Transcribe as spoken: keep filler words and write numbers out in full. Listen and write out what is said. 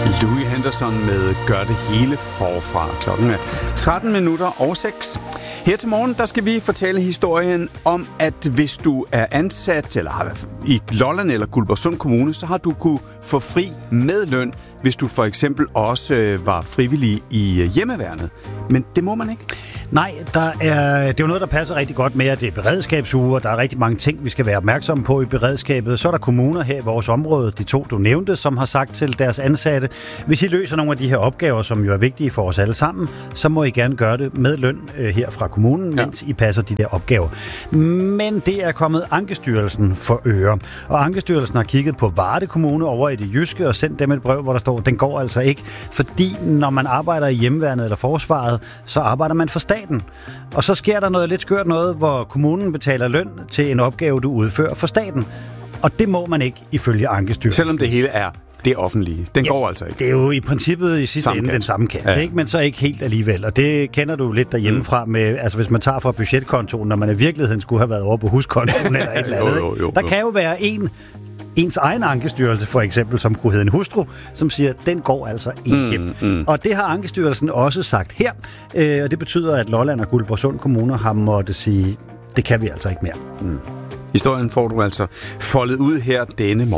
Louis Henderson med Gør det hele forfra. Klokken er tretten minutter og seks. Her til morgen, der skal vi fortælle historien om, at hvis du er ansat eller har i Lolland eller Guldborgsund Kommune, så har du kunne få fri med løn, hvis du for eksempel også øh, var frivillig i øh, hjemmeværnet. Men det må man ikke. Nej, der er, det er jo noget, der passer rigtig godt med, at det er beredskabsuger. Der er rigtig mange ting, vi skal være opmærksomme på i beredskabet. Så er der kommuner her i vores område, de to, du nævnte, som har sagt til deres ansatte, hvis I løser nogle af de her opgaver, som jo er vigtige for os alle sammen, så må I gerne gøre det med løn øh, her fra kommunen, ja. mens I passer de der opgaver. Men det er kommet Ankestyrelsen for øre. Og Ankestyrelsen har kigget på Varde Kommune over i det jyske og sendt dem et brev, hvor der står, den går altså ikke, fordi når man arbejder i hjemmeværnet eller forsvaret, så arbejder man for staten. Og så sker der noget lidt skørt noget, hvor kommunen betaler løn til en opgave, du udfører for staten. Og det må man ikke ifølge Ankestyrelsen. Selvom det hele er det offentlige. Den ja, går altså ikke. Det er jo i princippet i sidste ende den samme kasse, ja. ikke? Men så ikke helt alligevel. Og det kender du lidt derhjemmefra med, altså hvis man tager fra budgetkontoen, når man i virkeligheden skulle have været over på huskontoen eller et eller andet. jo, jo, jo, der kan jo være en ens egen ankestyrelse, for eksempel, som kunne hedde en hustru, som siger, den går altså ikke. Mm, mm. Og det har Ankestyrelsen også sagt her, øh, og det betyder, at Lolland og Guldborgsund Kommuner har måttet sige, det kan vi altså ikke mere. Mm. Historien får du altså foldet ud her denne morgen.